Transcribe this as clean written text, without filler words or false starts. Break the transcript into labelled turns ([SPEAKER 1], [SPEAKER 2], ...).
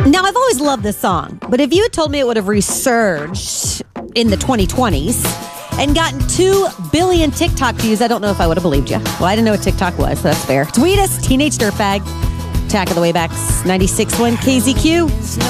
[SPEAKER 1] Now, I've always loved this song, but if you had told me it would have resurged in the 2020s and gotten 2 billion TikTok views, I don't know if I would have believed you. Well, I didn't know what TikTok was, so that's fair. Tweet us, Teenage Dirtbag. Attack of the Waybacks, 96.1 KZQ.